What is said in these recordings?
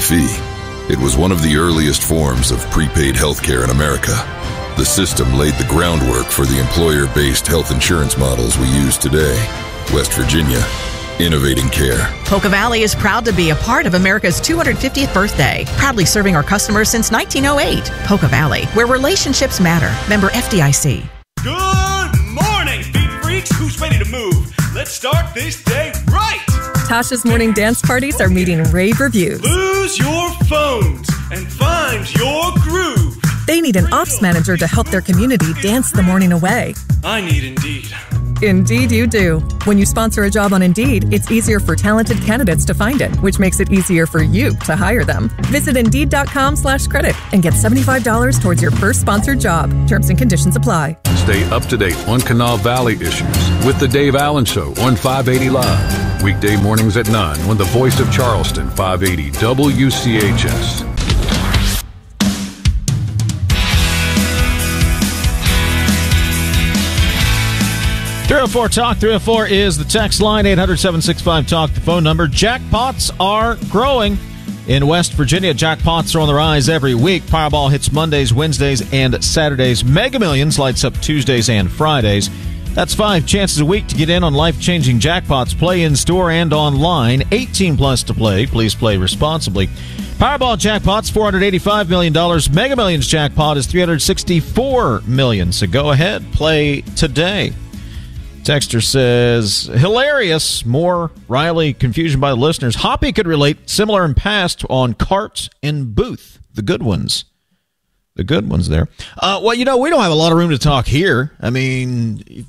fee. It was one of the earliest forms of prepaid healthcare in America. The system laid the groundwork for the employer-based health insurance models we use today. West Virginia, innovating care. Poca Valley is proud to be a part of America's 250th birthday, proudly serving our customers since 1908. Poca Valley, where relationships matter. Member FDIC. Good morning, beat freaks. Who's ready to move? Let's start this day right. Tasha's morning dance parties are meeting rave reviews. Lose your phones and find your groove. They need an ops manager to help their community dance the morning away. I need Indeed. Indeed you do. When you sponsor a job on Indeed, it's easier for talented candidates to find it, which makes it easier for you to hire them. Visit Indeed.com/credit and get $75 towards your first sponsored job. Terms and conditions apply. Stay up to date on Kanawha Valley issues with The Dave Allen Show on 580 Live. Weekday mornings at 9 on the voice of Charleston, 580 WCHS. 304 Talk. 304 is the text line. 800-765-TALK, the phone number. Jackpots are growing in West Virginia. Jackpots are on the rise every week. Powerball hits Mondays, Wednesdays, and Saturdays. Mega Millions lights up Tuesdays and Fridays. That's 5 chances a week to get in on life-changing jackpots. Play in-store and online. 18 plus to play. Please play responsibly. Powerball jackpot's $485 million. Mega Millions jackpot is $364 million. So go ahead, play today. Texter says, hilarious. More Riley confusion by the listeners. Hoppy could relate similar in past on Cart and Booth. The good ones. The good ones there. Well, we don't have a lot of room to talk here. I mean,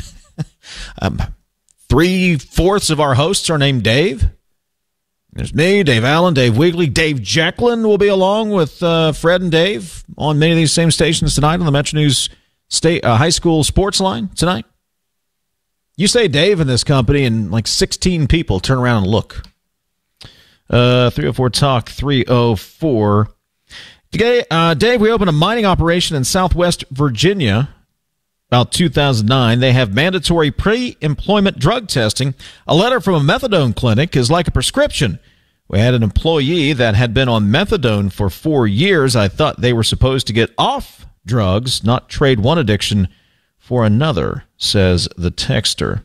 3/4 of our hosts are named Dave. There's me, Dave Allen, Dave Wigley. Dave Jacklin will be along with Fred and Dave on many of these same stations tonight on the Metro News State High School Sports Line tonight. You say Dave in this company, and like 16 people turn around and look. 304 Talk, 304. Dave, we opened a mining operation in Southwest Virginia about 2009. They have mandatory pre-employment drug testing. A letter from a methadone clinic is like a prescription. We had an employee that had been on methadone for 4 years. I thought they were supposed to get off drugs, not trade one addiction for another, says the texter.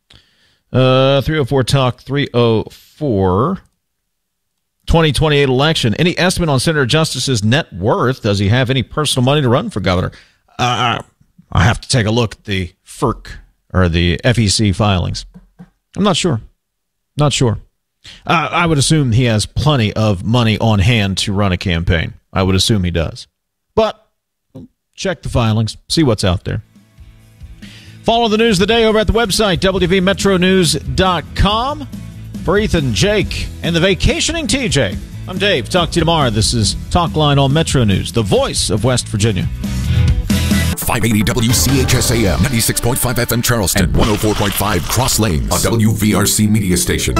304 Talk, 304. 2028 election. Any estimate on Senator Justice's net worth? Does he have any personal money to run for governor? I have to take a look at the FERC or the FEC filings. I'm not sure. Not sure. I would assume he has plenty of money on hand to run a campaign. I would assume he does. But check the filings. See what's out there. Follow the news of the day over at the website, wvmetronews.com. For Ethan, Jake, and the vacationing TJ, I'm Dave. Talk to you tomorrow. This is Talk Line on Metro News, the voice of West Virginia. 580 WCHS-AM, 96.5 FM Charleston, and 104.5 Cross Lanes, a WVRC media station.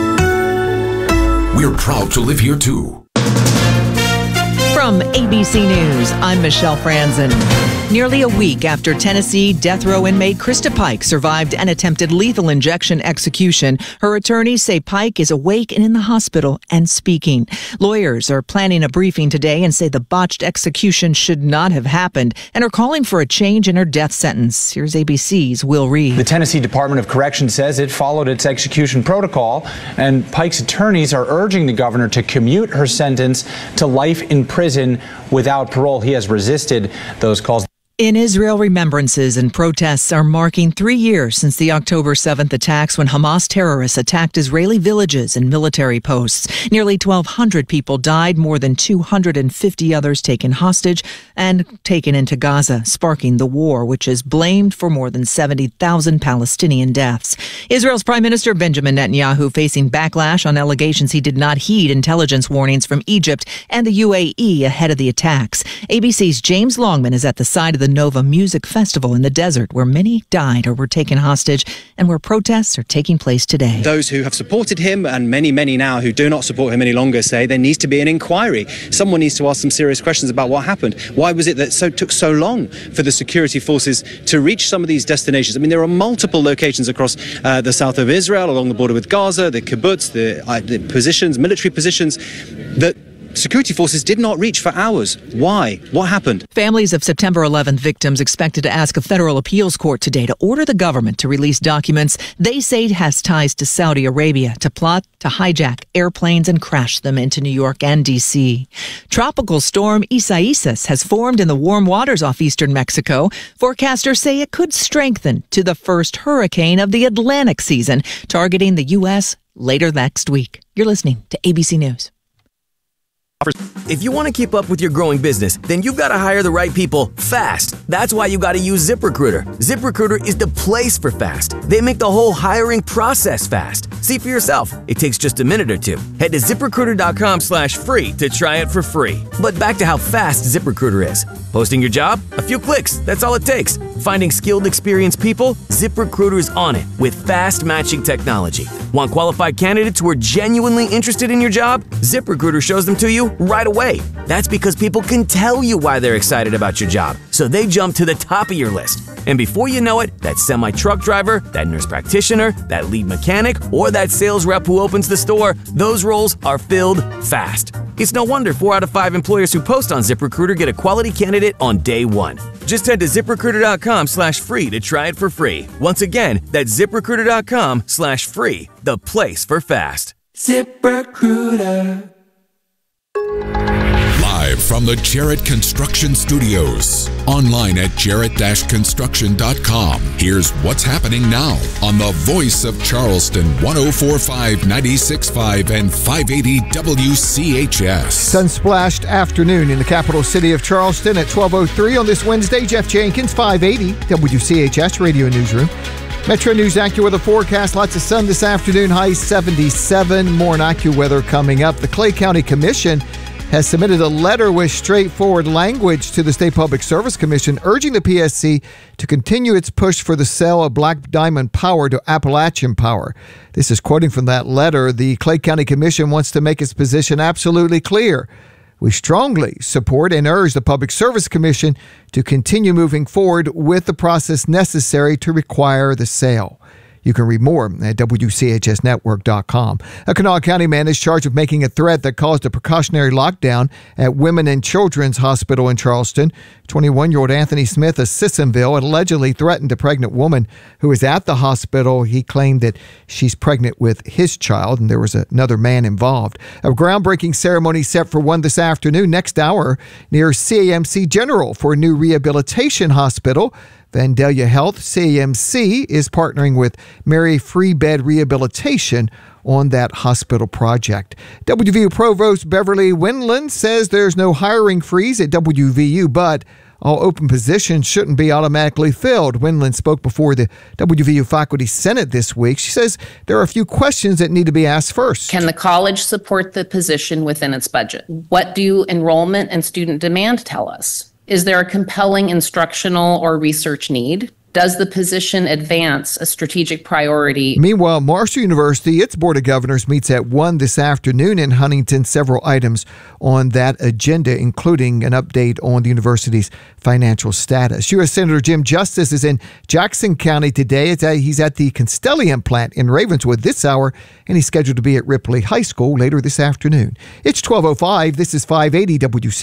We're proud to live here, too. From ABC News, I'm Michelle Franzen. Nearly a week after Tennessee death row inmate Krista Pike survived an attempted lethal injection execution, her attorneys say Pike is awake and in the hospital and speaking. Lawyers are planning a briefing today and say the botched execution should not have happened and are calling for a change in her death sentence. Here's ABC's Will Reed. The Tennessee Department of Corrections says it followed its execution protocol, and Pike's attorneys are urging the governor to commute her sentence to life in prison without parole. He has resisted those calls. In Israel, remembrances and protests are marking 3 years since the October 7th attacks when Hamas terrorists attacked Israeli villages and military posts. Nearly 1,200 people died, more than 250 others taken hostage and taken into Gaza, sparking the war, which is blamed for more than 70,000 Palestinian deaths. Israel's Prime Minister Benjamin Netanyahu facing backlash on allegations he did not heed intelligence warnings from Egypt and the UAE ahead of the attacks. ABC's James Longman is at the side of the Nova Music Festival in the desert, where many died or were taken hostage and where protests are taking place today. Those who have supported him and many now who do not support him any longer say there needs to be an inquiry. Someone needs to ask some serious questions about what happened. Why was it that took so long for the security forces to reach some of these destinations? I mean, there are multiple locations across the south of Israel, along the border with Gaza, the kibbutz, the positions, military positions that security forces did not reach for hours. Why? What happened? Families of September 11th victims expected to ask a federal appeals court today to order the government to release documents they say has ties to Saudi Arabia to plot to hijack airplanes and crash them into New York and D.C. Tropical storm Isaias has formed in the warm waters off eastern Mexico. Forecasters say it could strengthen to the first hurricane of the Atlantic season, targeting the U.S. later next week. You're listening to ABC News. If you want to keep up with your growing business, then you've got to hire the right people fast. That's why you got to use ZipRecruiter. ZipRecruiter is the place for fast. They make the whole hiring process fast. See for yourself. It takes just a minute or two. Head to ZipRecruiter.com/free to try it for free. But back to how fast ZipRecruiter is. Posting your job? A few clicks. That's all it takes. Finding skilled, experienced people? ZipRecruiter is on it with fast matching technology. Want qualified candidates who are genuinely interested in your job? ZipRecruiter shows them to you right away. That's because people can tell you why they're excited about your job, so they jump to the top of your list. And before you know it, that semi-truck driver, that nurse practitioner, that lead mechanic, or that sales rep who opens the store, those roles are filled fast. It's no wonder 4 out of 5 employers who post on ZipRecruiter get a quality candidate on day one. Just head to ZipRecruiter.com/free to try it for free. Once again, that's ZipRecruiter.com/free, the place for fast. ZipRecruiter. Live from the Jarrett Construction Studios. Online at jarrett-construction.com. Here's what's happening now on the voice of Charleston, 104.5, 96.5, and 580 WCHS. Sunsplashed afternoon in the capital city of Charleston at 12:03 on this Wednesday. Jeff Jenkins, 580 WCHS Radio Newsroom. Metro News AccuWeather forecast. Lots of sun this afternoon. High 77. More on AccuWeather coming up. The Clay County Commission has submitted a letter with straightforward language to the State Public Service Commission urging the PSC to continue its push for the sale of Black Diamond Power to Appalachian Power. This is quoting from that letter. The Clay County Commission wants to make its position absolutely clear. We strongly support and urge the Public Service Commission to continue moving forward with the process necessary to require the sale. You can read more at WCHSnetwork.com. A Kanawha County man is charged with making a threat that caused a precautionary lockdown at Women and Children's Hospital in Charleston. 21-year-old Anthony Smith of Sissonville allegedly threatened a pregnant woman who was at the hospital. He claimed that she's pregnant with his child, and there was another man involved. A groundbreaking ceremony set for 1 this afternoon, next hour, near CAMC General for a new rehabilitation hospital. Vandalia Health, CAMC, is partnering with Mary Free Bed Rehabilitation on that hospital project. WVU Provost Beverly Wendland says there's no hiring freeze at WVU, but all open positions shouldn't be automatically filled. Wendland spoke before the WVU Faculty Senate this week. She says there are a few questions that need to be asked first. Can the college support the position within its budget? What do enrollment and student demand tell us? Is there a compelling instructional or research need? Does the position advance a strategic priority? Meanwhile, Marshall University, its Board of Governors meets at 1 this afternoon in Huntington. Several items on that agenda, including an update on the university's financial status. U.S. Senator Jim Justice is in Jackson County today. He's at the Constellium plant in Ravenswood this hour, and he's scheduled to be at Ripley High School later this afternoon. It's 12:05. This is 580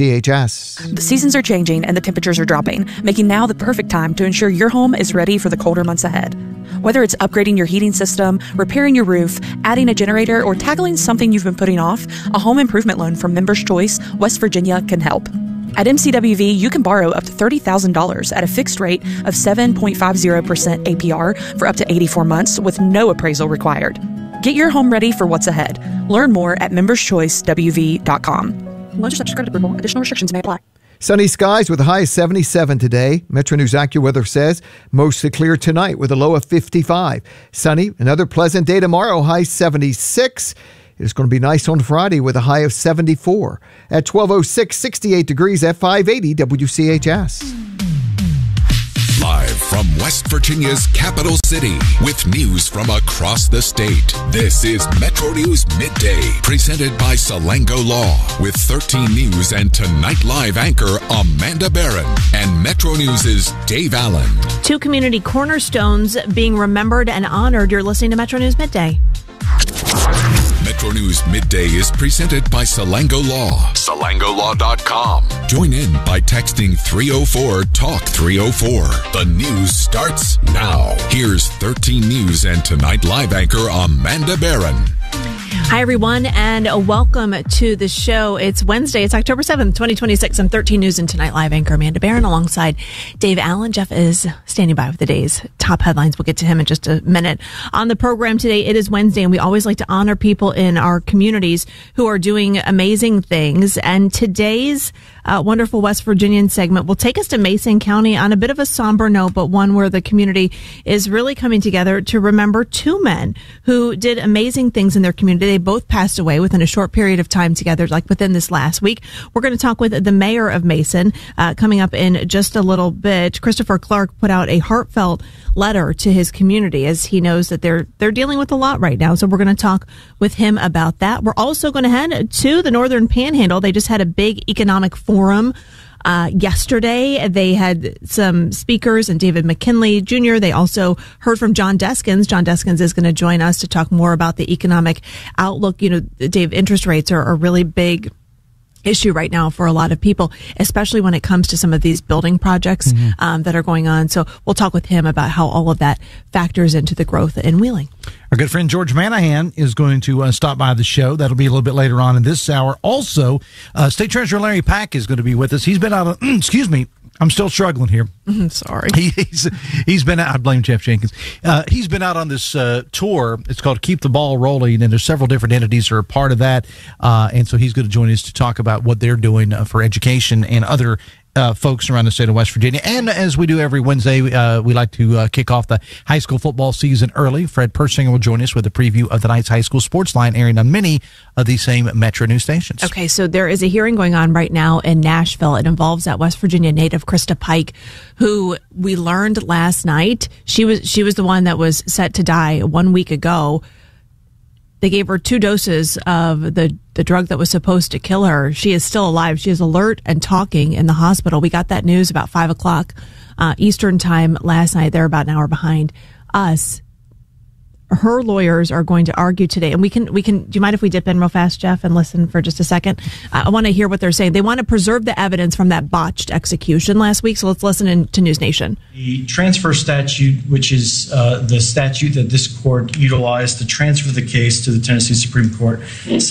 WCHS. The seasons are changing and the temperatures are dropping, making now the perfect time to ensure your home is ready for the colder months ahead. Whether it's upgrading your heating system, repairing your roof, adding a generator, or tackling something you've been putting off, a home improvement loan from Members Choice West Virginia can help. At MCWV, you can borrow up to $30,000 at a fixed rate of 7.50% APR for up to 84 months with no appraisal required. Get your home ready for what's ahead. Learn more at memberschoicewv.com. Loan subject to credit approval. Additional restrictions may apply. Sunny skies with a high of 77 today. Metro News AccuWeather says mostly clear tonight with a low of 55. Sunny, another pleasant day tomorrow, high 76. It's going to be nice on Friday with a high of 74. At 12:06, 68 degrees at 580 WCHS. Live from West Virginia's capital city with news from across the state. This is Metro News Midday, presented by Salango Law, with 13 News and Tonight Live anchor Amanda Barron and Metro News' Dave Allen. 2 community cornerstones being remembered and honored. You're listening to Metro News Midday. Metro News Midday is presented by Salango Law. SalangoLaw.com. Join in by texting 304-TALK-304. The news starts now. Here's 13 News and Tonight Live anchor Amanda Barron. Hi, everyone, and welcome to the show. It's Wednesday. It's October 7th, 2026. I'm 13 News and Tonight Live anchor Amanda Barron alongside Dave Allen. Jeff is standing by with the day's top headlines. We'll get to him in just a minute. On the program today, it is Wednesday, and we always like to honor people in our communities who are doing amazing things. And today's wonderful West Virginian segment will take us to Mason County on a bit of a somber note, but one where the community is really coming together to remember two men who did amazing things in their community. They both passed away within a short period of time together, like within this last week. We're going to talk with the mayor of Mason coming up in just a little bit. Christopher Clark put out a heartfelt letter to his community as he knows that they're dealing with a lot right now. So we're going to talk with him about that. We're also going to head to the Northern Panhandle. They just had a big economic forum yesterday. They had some speakers and David McKinley Jr. They also heard from John Deskins. John Deskins is going to join us to talk more about the economic outlook. You know, Dave, interest rates are a really big issue right now for a lot of people, especially when it comes to some of these building projects that are going on. So we'll talk with him about how all of that factors into the growth in Wheeling. Our good friend George Manahan is going to stop by the show. That'll be a little bit later on in this hour. Also, State Treasurer Larry Pack is going to be with us. He's been out of, excuse me, I'm still struggling here. Sorry. He's been out. I blame Jeff Jenkins. He's been out on this tour. It's called Keep the Ball Rolling, and there's several different entities that are a part of that. And so he's going to join us to talk about what they're doing for education and other folks around the state of West Virginia. And as we do every Wednesday, we like to kick off the high school football season early. Fred Persinger will join us with a preview of tonight's high school sports line airing on many of these same Metro News stations. Okay, so there is a hearing going on right now in Nashville. It involves that West Virginia native Krista Pike, who we learned last night. She was the one that was set to die 1 week ago. They gave her 2 doses of the drug that was supposed to kill her. She is still alive. She is alert and talking in the hospital. We got that news about 5 o'clock Eastern time last night. They're about an hour behind us. Her lawyers are going to argue today, and we can. Do you mind if we dip in real fast, Jeff, and listen for just a second? I want to hear what they're saying. They want to preserve the evidence from that botched execution last week. So let's listen to News Nation. The transfer statute, which is the statute that this court utilized to transfer the case to the Tennessee Supreme Court,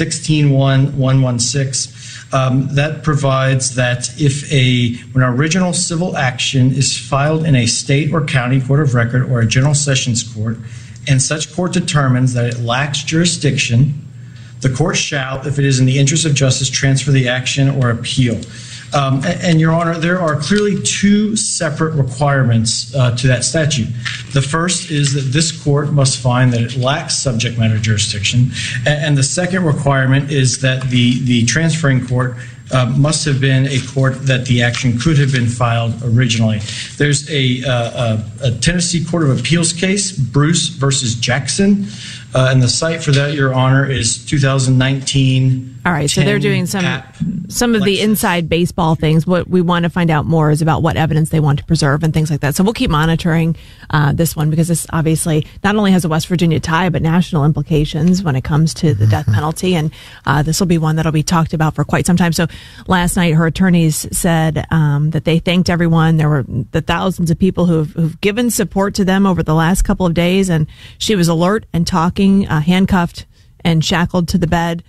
16-1-116. That provides that if when an original civil action is filed in a state or county court of record or a general sessions court, and such court determines that it lacks jurisdiction, the court shall, if it is in the interest of justice, transfer the action or appeal. And Your Honor, there are clearly 2 separate requirements to that statute. The first is that this court must find that it lacks subject matter jurisdiction. And the second requirement is that the transferring court must have been a court that the action could have been filed originally. There's a Tennessee Court of Appeals case, Bruce versus Jackson, and the site for that, Your Honor, is 2019. All right, so they're doing some of the inside baseball things. What we want to find out more is about what evidence they want to preserve and things like that. So we'll keep monitoring this one because this obviously not only has a West Virginia tie, but national implications when it comes to the death penalty. And this will be one that'll be talked about for quite some time. So last night, her attorneys said that they thanked everyone. There were the thousands of people who've given support to them over the last couple of days. And she was alert and talking, handcuffed and shackled to the bed.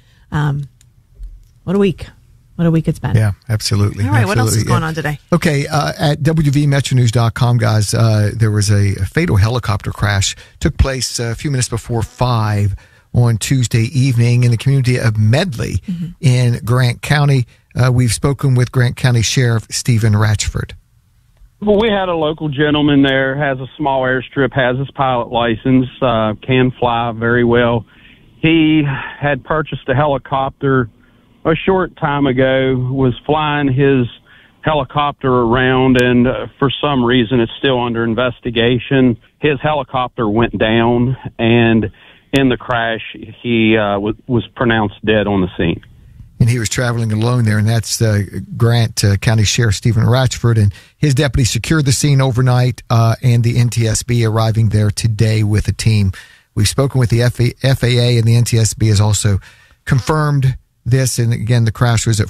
What a week. What a week it's been. Yeah, absolutely. All right, absolutely. What else is going on today? Okay, at WVMetroNews.com, guys, there was a fatal helicopter crash. Took place a few minutes before 5 on Tuesday evening in the community of Medley in Grant County. We've spoken with Grant County Sheriff Stephen Ratchford. Well, we had a local gentleman there, has a small airstrip, has his pilot license, can fly very well. He had purchased a helicopter a short time ago, was flying his helicopter around, and for some reason it's still under investigation. His helicopter went down, and in the crash, he was pronounced dead on the scene. And he was traveling alone there, and that's Grant County Sheriff Stephen Ratchford, and his deputy secured the scene overnight, and the NTSB arriving there today with a team. We've spoken with the FAA, and the NTSB has also confirmed this. And again, the crash was at